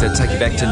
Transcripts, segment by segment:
Take you back to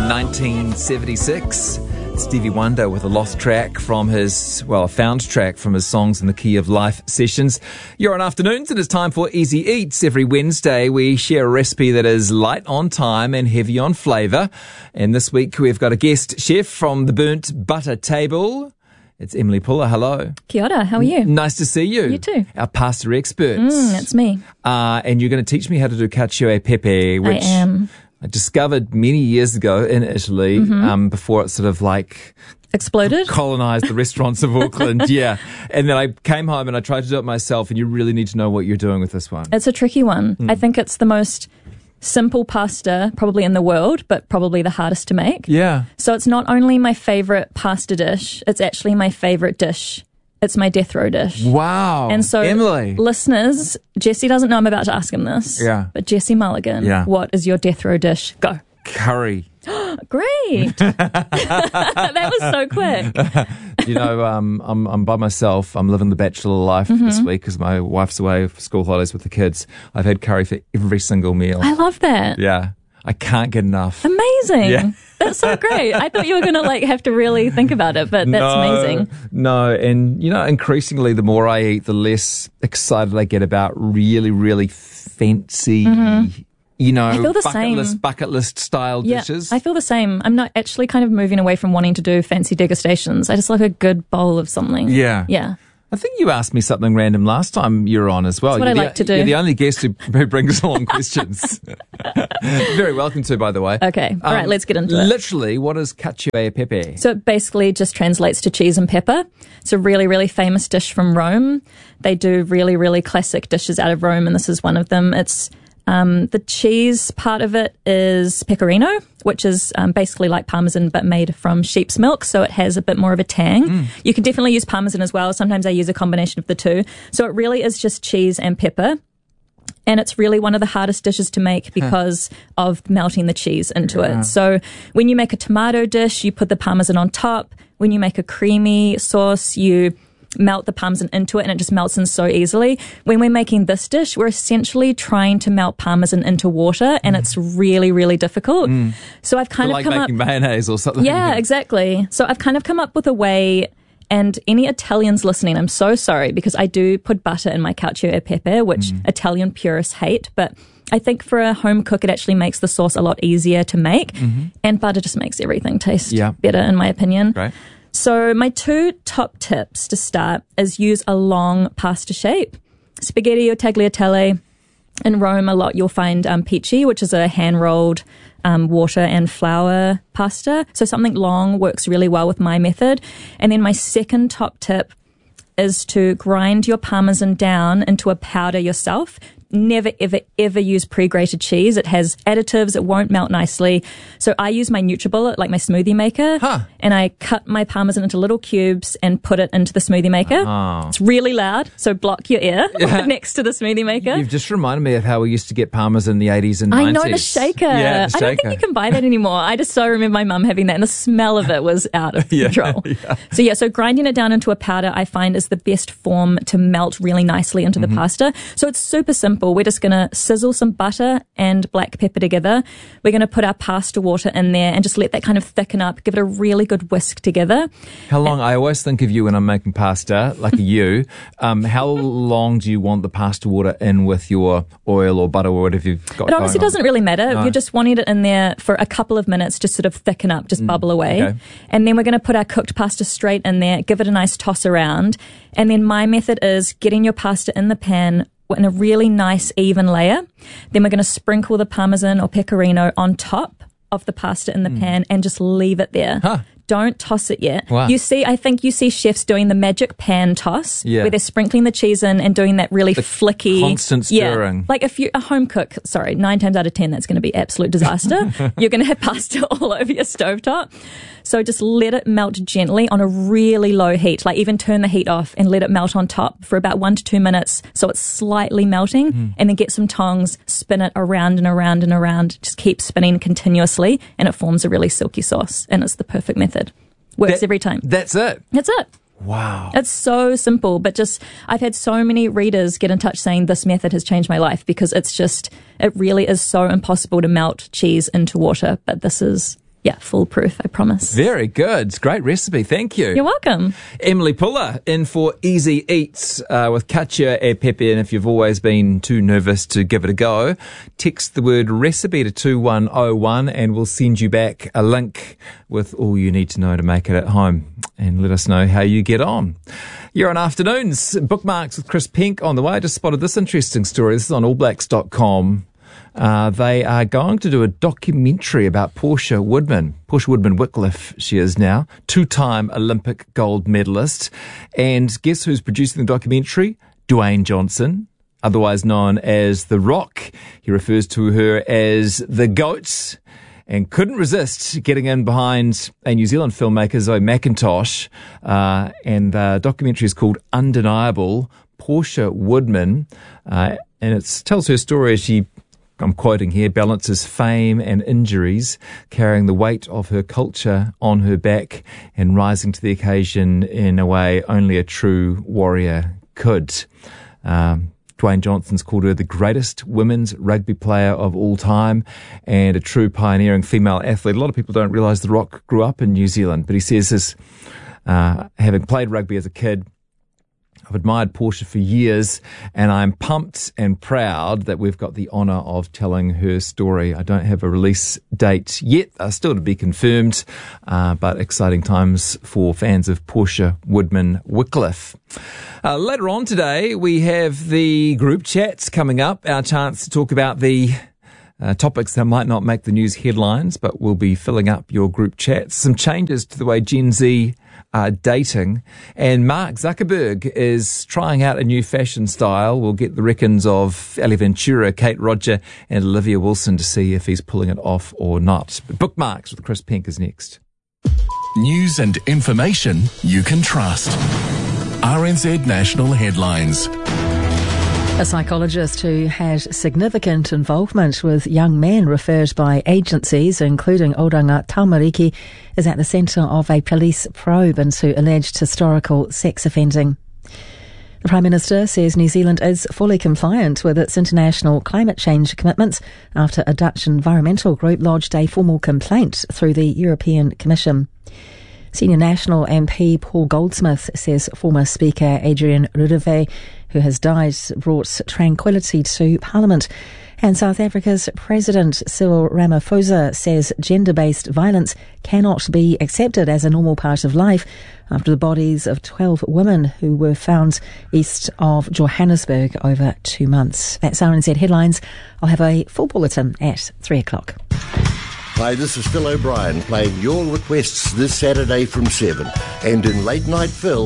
1976. Stevie Wonder with a lost track from his, a found track from his Songs in the Key of Life sessions. You're on Afternoons and it's time for Easy Eats. Every Wednesday we share a recipe that is light on time and heavy on flavour. And this week we've got a guest chef from the Burnt Butter Table. It's Emily Puller. Hello. Kia ora, how are you? Nice to see you. You too. Our pasta experts. It's me. And you're going to teach me how to do cacio e pepe, which I am. I discovered many years ago in Italy, before it sort of like Exploded? colonized the restaurants of Auckland. Yeah. And then I came home and I tried to do it myself, and you really need to know what you're doing with this one. It's a tricky one. I think it's the most simple pasta probably in the world, but probably the hardest to make. Yeah. So it's not only my favourite pasta dish, it's actually my favourite dish. It's my death row dish. Wow. And so, Emily. Listeners, Jesse doesn't know I'm about to ask him this. Yeah. But Jesse Mulligan, Yeah. what is your death row dish? Go. Curry. Great. That was so quick. You know, I'm by myself. I'm living the bachelor life this week because my wife's away for school holidays with the kids. I've had curry for every single meal. I love that. Yeah. I can't get enough. Amazing. Yeah. That's so great. I thought you were going to have to really think about it, but that's amazing. No, and increasingly the more I eat, the less excited I get about really, really fancy, I feel the bucket list style dishes. I feel the same. I'm not actually kind of moving away from wanting to do fancy degustations. I just like a good bowl of something. Yeah. Yeah. I think you asked me something random last time you were on as well. That's what I like to do. You're the only guest who brings along questions. Very welcome to, by the way. Okay. All right, let's get into it. Literally, what is cacio e pepe? So it basically just translates to cheese and pepper. It's a really, really famous dish from Rome. They do really, really classic dishes out of Rome, and this is one of them. It's the cheese part of it is pecorino, which is basically like parmesan but made from sheep's milk, so it has a bit more of a tang. You can definitely use parmesan as well. Sometimes I use a combination of the two. So it really is just cheese and pepper. And it's really one of the hardest dishes to make because of melting the cheese into it. So when you make a tomato dish, you put the parmesan on top. When you make a creamy sauce, you melt the parmesan into it and it just melts in so easily. When we're making this dish, we're essentially trying to melt parmesan into water, and it's really, really difficult. So I've kind of come up... like making mayonnaise or something. Yeah, exactly. So I've kind of come up with a way, and any Italians listening, I'm so sorry, because I do put butter in my cacio e pepe, which Italian purists hate, but I think for a home cook, it actually makes the sauce a lot easier to make, and butter just makes everything taste better, in my opinion. Right. So my two top tips to start is use a long pasta shape. Spaghetti or tagliatelle. In Rome, a lot you'll find pici, which is a hand-rolled water and flour pasta. So something long works really well with my method. And then my second top tip is to grind your parmesan down into a powder yourself. Never, ever, ever use pre-grated cheese. It has additives. It won't melt nicely. So I use my NutriBullet, like my smoothie maker, and I cut my parmesan into little cubes and put it into the smoothie maker. It's really loud, so block your ear next to the smoothie maker. You've just reminded me of how we used to get parmesan in the 80s and 90s. I know, the shaker. Yeah, the shaker. I don't think you can buy that anymore. I just so remember my mum having that, and the smell of it was out of control. So grinding it down into a powder, I find, is the best form to melt really nicely into the pasta. So it's super simple. We're just going to sizzle some butter and black pepper together. We're going to put our pasta water in there and just let that kind of thicken up, give it a really good whisk together. How long? I always think of you when I'm making pasta, like you. How long do you want the pasta water in with your oil or butter or whatever you've got? It honestly doesn't really matter. No. You're just wanting it in there for a couple of minutes, just sort of thicken up, just bubble away. Okay. And then we're going to put our cooked pasta straight in there, give it a nice toss around. And then my method is getting your pasta in the pan in a really nice even layer. Then we're going to sprinkle the parmesan or pecorino on top of the pasta in the pan and just leave it there. Don't toss it yet. Wow. I think you see chefs doing the magic pan toss where they're sprinkling the cheese in and doing that really flicky constant stirring. Yeah. Like if you're a home cook, 9 times out of 10 that's going to be absolute disaster. You're going to have pasta all over your stovetop. So just let it melt gently on a really low heat, like even turn the heat off and let it melt on top for about 1 to 2 minutes so it's slightly melting, and then get some tongs, spin it around and around and around, just keep spinning continuously, and it forms a really silky sauce, and it's the perfect method. Works every time. That's it. That's it. Wow. It's so simple, but I've had so many readers get in touch saying this method has changed my life because it really is so impossible to melt cheese into water. But this is, foolproof, I promise. Very good. Great recipe. Thank you. You're welcome. Emily Puller in for Easy Eats with cacio e pepe. And if you've always been too nervous to give it a go, text the word recipe to 2101 and we'll send you back a link with all you need to know to make it at home. And let us know how you get on. You're on Afternoons. Bookmarks with Chris Pink on the way. I just spotted this interesting story. This is on allblacks.com. They are going to do a documentary about Portia Woodman Wycliffe, she is now, 2-time Olympic gold medalist. And guess who's producing the documentary? Dwayne Johnson, otherwise known as The Rock. He refers to her as the GOAT and couldn't resist getting in behind a New Zealand filmmaker, Zoe McIntosh. And the documentary is called Undeniable, Portia Woodman. And it tells her story as she, I'm quoting here, balances fame and injuries, carrying the weight of her culture on her back and rising to the occasion in a way only a true warrior could. Dwayne Johnson's called her the greatest women's rugby player of all time and a true pioneering female athlete. A lot of people don't realise The Rock grew up in New Zealand, but he says this, having played rugby as a kid, I've admired Portia for years, and I'm pumped and proud that we've got the honour of telling her story. I don't have a release date yet, still to be confirmed, but exciting times for fans of Portia Woodman Wycliffe. Later on today, we have the group chats coming up, our chance to talk about the topics that might not make the news headlines, but we'll be filling up your group chats. Some changes to the way Gen Z are dating, and Mark Zuckerberg is trying out a new fashion style. We'll get the reckons of Ali Ventura, Kate Roger and Olivia Wilson to see if he's pulling it off or not. But Bookmarks with Chris Pink is next. News and information you can trust. RNZ National Headlines. A psychologist who had significant involvement with young men referred by agencies, including Oranga Taumariki, is at the centre of a police probe into alleged historical sex offending. The Prime Minister says New Zealand is fully compliant with its international climate change commitments after a Dutch environmental group lodged a formal complaint through the European Commission. Senior National MP Paul Goldsmith says former Speaker Adrian Rudove, who has died, brought tranquility to Parliament. And South Africa's President Cyril Ramaphosa says gender-based violence cannot be accepted as a normal part of life after the bodies of 12 women who were found east of Johannesburg over 2 months. That's RNZ Headlines. I'll have a full bulletin at 3 o'clock. Hi, this is Phil O'Brien playing your requests this Saturday from 7. And in Late Night Phil,